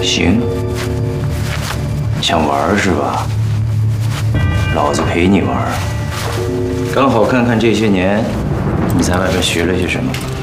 行，想玩是吧？老子陪你玩，刚好看看这些年你在外边学了些什么。